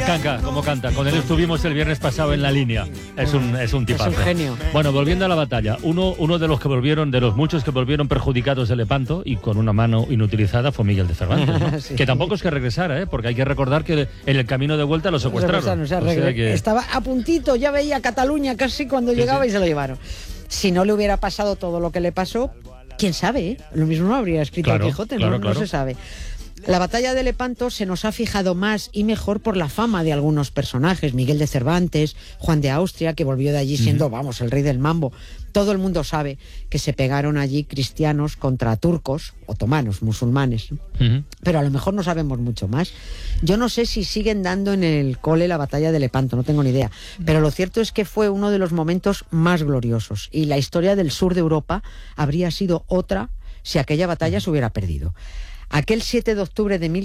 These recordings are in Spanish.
Canca, como canta. Con él estuvimos el viernes pasado en La Línea. Es un tipazo. Es un genio. Bueno, volviendo a la batalla, uno de los que volvieron, de los muchos que volvieron perjudicados de Lepanto y con una mano inutilizada fue Miguel de Cervantes, ¿no? Sí. Que tampoco es que regresara, porque hay que recordar que en el camino de vuelta lo secuestraron. O sea, estaba a puntito, ya veía Cataluña casi cuando llegaba y se lo llevaron. Si no le hubiera pasado todo lo que le pasó, quién sabe, ¿eh? Lo mismo no habría escrito el Quijote, no se sabe. La batalla de Lepanto se nos ha fijado más y mejor por la fama de algunos personajes. Miguel de Cervantes, Juan de Austria, que volvió de allí siendo, el rey del mambo. Todo el mundo sabe que se pegaron allí cristianos contra turcos, otomanos, musulmanes. Pero a lo mejor no sabemos mucho más. Yo no sé si siguen dando en el cole la batalla de Lepanto, no tengo ni idea. Pero lo cierto es que fue uno de los momentos más gloriosos. Y la historia del sur de Europa habría sido otra si aquella batalla se hubiera perdido. Aquel 7 de octubre de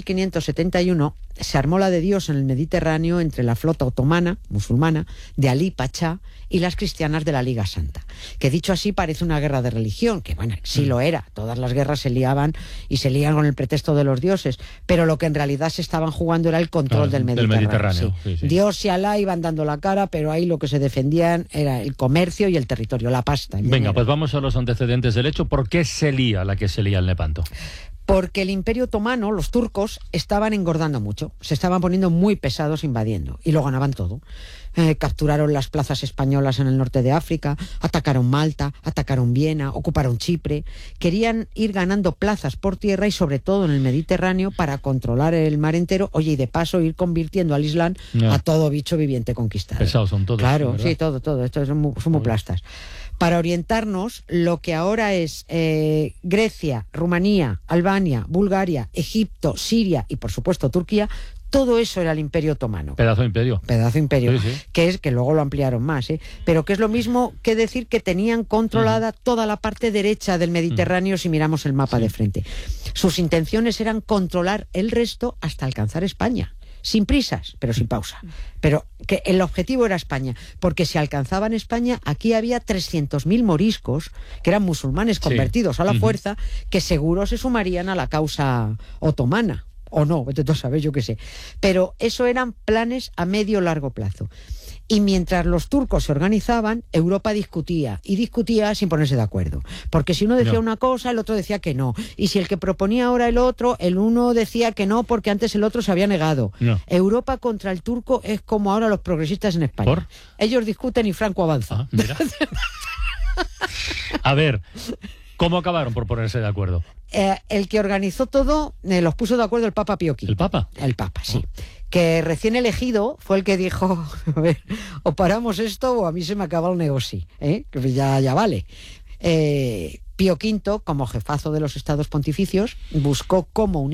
1571 se armó la de Dios en el Mediterráneo entre la flota otomana, musulmana, de Alí Pachá y las cristianas de la Liga Santa. Que dicho así parece una guerra de religión, que bueno, sí lo era. Todas las guerras se liaban y se lían con el pretexto de los dioses, pero lo que en realidad se estaban jugando era el control del Mediterráneo. Sí. Dios y Alá iban dando la cara, pero ahí lo que se defendían era el comercio y el territorio, la pasta. Venga, pues vamos a los antecedentes del hecho. ¿Por qué se lía la que se lía en Lepanto? Porque el Imperio Otomano, los turcos, estaban engordando mucho, se estaban poniendo muy pesados invadiendo y lo ganaban todo. Capturaron las plazas españolas en el norte de África, atacaron Malta, atacaron Viena, ocuparon Chipre. Querían ir ganando plazas por tierra y sobre todo en el Mediterráneo para controlar el mar entero, oye, y de paso ir convirtiendo al Islam a todo bicho viviente conquistado. Pesados son todos. Claro, sí, todo. Estos son muy plastas. Para orientarnos, lo que ahora es Grecia, Rumanía, Albania, Bulgaria, Egipto, Siria y por supuesto Turquía, todo eso era el Imperio Otomano. Pedazo de imperio. Sí. Que luego lo ampliaron más, pero que es lo mismo que decir que tenían controlada toda la parte derecha del Mediterráneo si miramos el mapa de frente. Sus intenciones eran controlar el resto hasta alcanzar España. Sin prisas, pero sin pausa. Pero que el objetivo era España, porque si alcanzaban España, aquí había 300.000 moriscos, que eran musulmanes convertidos a la fuerza, que seguro se sumarían a la causa otomana. O no, tú sabes, yo qué sé. Pero eso eran planes a medio largo plazo. Y mientras los turcos se organizaban, Europa discutía sin ponerse de acuerdo. Porque si uno decía una cosa, el otro decía que no. Y si el que proponía ahora el otro, el uno decía que no porque antes el otro se había negado. Europa contra el turco es como ahora los progresistas en España. ¿Por? Ellos discuten y Franco avanza. Mira. A ver, ¿cómo acabaron por ponerse de acuerdo? El que organizó todo, los puso de acuerdo el Papa Pío V. ¿El Papa? El Papa, sí. Que recién elegido fue el que dijo, a ver, o paramos esto o a mí se me acaba el negocio, que ya vale. Pío V, como jefazo de los estados pontificios, buscó cómo unir